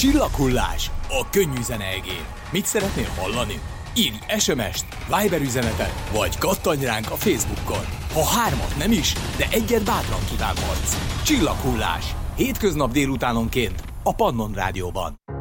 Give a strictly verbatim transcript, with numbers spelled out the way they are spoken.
Csillaghullás, a könnyű zene egér. Mit szeretnél hallani? Írj es em est, Viber üzenetet, vagy kattanj ránk a Facebookon. Ha hármat nem is, de egyet bátran kívánhatsz. Csillaghullás, hétköznap délutánonként a Pannon Rádióban.